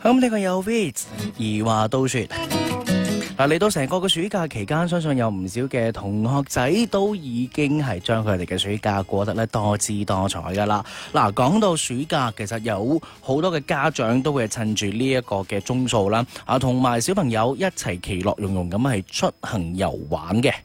咁呢個有 Vit 而話都說嚟到成個暑假期間，相信有唔少嘅同學仔都已經係將佢哋嘅暑假過得咧多姿多彩噶啦。嗱，講到暑假，其實有好多嘅家長都會趁住呢一個嘅鐘數啦，同埋小朋友一齊其樂融融咁係出行遊玩嘅。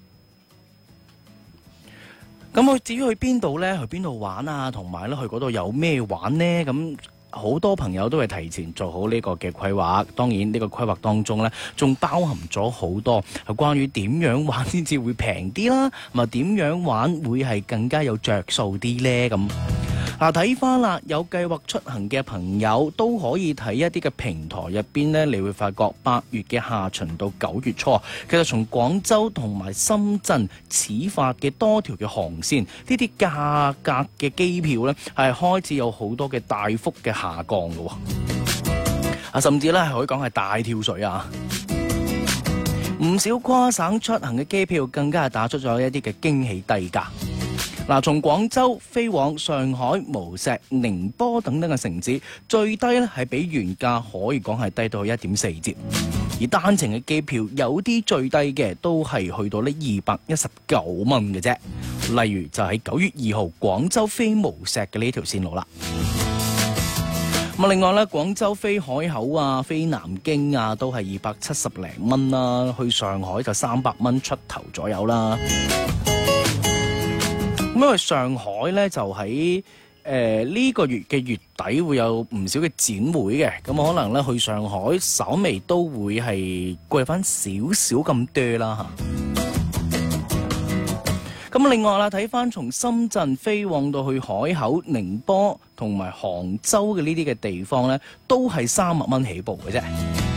咁至於去邊度呢？去邊度玩啊？同埋咧去嗰度有咩玩呢？咁好多朋友都係提前做好呢個嘅規劃，當然呢個規劃當中呢，仲包含咗好多係關於點樣玩先至會平啲啦，同埋點樣玩會係更加有着數啲呢？咁睇翻啦，有計劃出行嘅朋友都可以睇一啲嘅平台入邊呢，你會發覺8月嘅下旬到9月初，其實從廣州同埋深圳始發嘅多條嘅航線，呢啲價格嘅機票呢，係開始有好多嘅大幅嘅下降嘅喎，甚至咧係可以講係大跳水啊！唔少跨省出行嘅機票更加係打出咗一啲嘅驚喜低價。從廣州飛往上海、無錫、寧波等等嘅城市，最低咧係比原價可以講係低到1.4折，而單程嘅機票有啲最低嘅都係去到呢219蚊嘅啫。例如就喺9月2號廣州飛無錫嘅呢條線路啦。另外咧，廣州飛海口啊、飛南京啊，都係270零蚊啦。去上海就300蚊出頭左右啦。因為上海咧就喺呢個月嘅月底會有唔少嘅展會嘅，咁可能咧去上海稍微都會係貴翻少少咁多啦嚇。咁另外啦，睇翻從深圳飛往到去海口、寧波同埋杭州嘅呢啲嘅地方咧，都係300蚊起步嘅啫。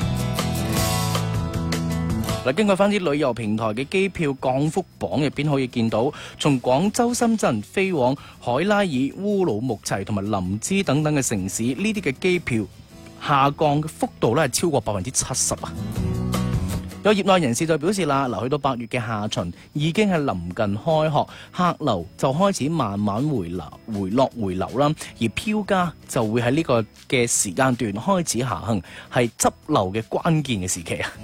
根據翻啲旅遊平台嘅機票降幅榜入邊可以見到，從廣州、深圳飛往海拉爾、烏魯木齊同埋林芝等等嘅城市，呢啲嘅機票下降嘅幅度咧係超過70%啊！有業內人士就表示啦，去到8月嘅下旬已經係臨近開學，客流就開始慢慢回流啦，而票價就會喺呢個嘅時間段開始下行，係執漏嘅關鍵嘅時期啊！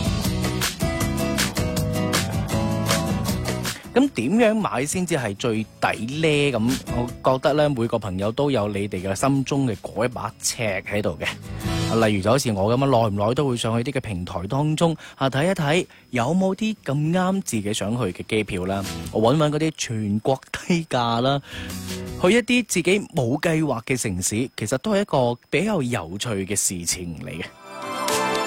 咁點樣買先至係最抵呢？咁我覺得咧，每個朋友都有你哋嘅心中嘅嗰一把尺喺度嘅。例如就好似我咁樣，耐唔耐都會上去啲嘅平台當中睇一睇，有冇啲咁啱自己想去嘅機票啦。我揾嗰啲全國低價啦，去一啲自己冇計劃嘅城市，其實都係一個比較有趣嘅事情嚟嘅。